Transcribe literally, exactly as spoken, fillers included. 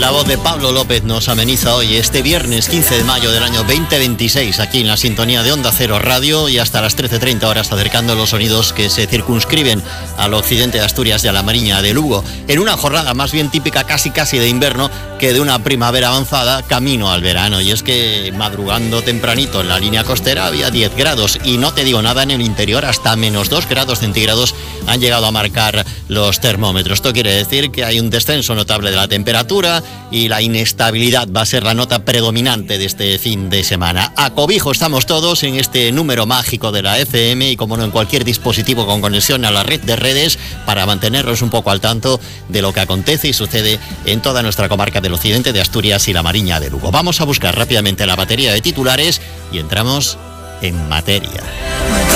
La voz de Pablo López nos ameniza hoy, este viernes quince de mayo del año veinte veintiséis, aquí en la sintonía de Onda Cero Radio, y hasta las trece treinta horas acercando los sonidos que se circunscriben al occidente de Asturias y a la Mariña de Lugo, en una jornada más bien típica casi casi de invierno que de una primavera avanzada camino al verano. Y es que madrugando tempranito en la línea costera había diez grados, y no te digo nada en el interior, hasta menos dos grados centígrados han llegado a marcar los termómetros. Esto quiere decir que hay un descenso notable de la temperatura y la inestabilidad va a ser la nota predominante de este fin de semana. A cobijo estamos todos en este número mágico de la F M y, como no, en cualquier dispositivo con conexión a la red de redes para mantenernos un poco al tanto de lo que acontece y sucede en toda nuestra comarca del occidente de Asturias y la Mariña de Lugo. Vamos a buscar rápidamente la batería de titulares y entramos en materia.